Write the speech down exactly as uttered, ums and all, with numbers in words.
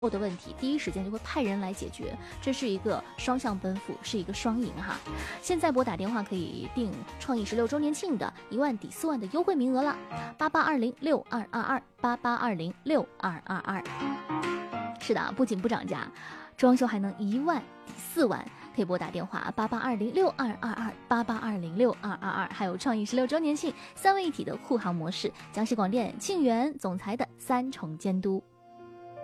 后的问题，第一时间就会派人来解决，这是一个双向奔赴，是一个双赢哈。现在拨打电话可以订创意十六周年庆的一万抵四万的优惠名额了，八八二零六二二二八八二零六二二二。是的，不仅不涨价，装修还能一万抵四万。可以拨打电话八八二零六二二二八八二零六二二二，还有创意十六周年庆三位一体的护航模式，江西广电庆元总裁的三重监督。